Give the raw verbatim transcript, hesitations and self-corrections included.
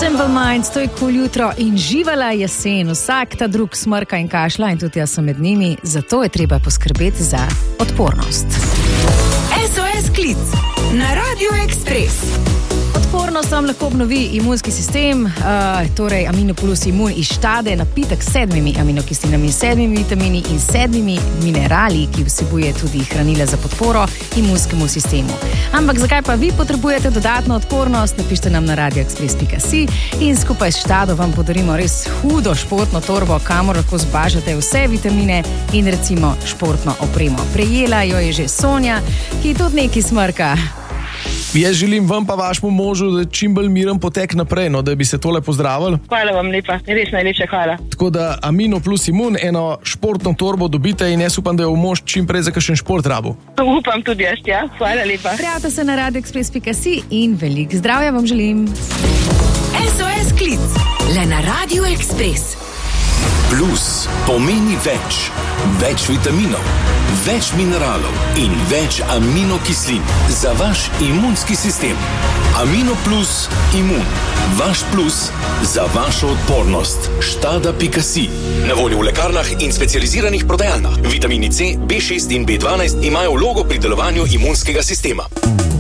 Simple Minds, to je kul jutro in živala jesen. Vsak ta drug smrka in kašla in tudi jaz sem med njimi, zato je treba poskrbeti za odpornost. S O S klic na Radio Express. Odpornost vam lahko obnovi imunski sistem, uh, torej Aminoplus Imun iz štade, napitek s sedmimi aminokislinami, sedmimi vitamini in sedmimi minerali, ki vsebuje tudi hranila za podporo imunskemu sistemu. Ampak zakaj pa vi potrebujete dodatno odpornost? Napište nam na radio express pika si in skupaj s štado vam podarimo res hudo športno torbo, kamor lahko zbažete vse vitamine in recimo športno opremo. Prejela jo je že Sonja, ki tudi nekaj smrka. Jaz želim vam pa vašemu možu, da čim bolj miren potek naprej, no, da bi se tole pozdravili. Hvala vam lepa, res najlepša hvala. Tako da Aminoplus Imun, eno športno torbo dobite in jaz upam, da jo mož čim prej za kakšen šport rabu. Upam tudi jaz, ja. Hvala lepa. Prijavite se na radio express pika si in veliko zdravja vam želim. S O S klic le na Radio Express. Plus pomeni več. Več vitaminov, več mineralov in več aminokislin za vaš imunski sistem. Aminoplus Imun. Vaš plus za vašo odpornost. Štada pika si. Na voljo v lekarnah in specializiranih prodajalnah. Vitamini C, B šest in B dvanajst imajo vlogo pri delovanju imunskega sistema.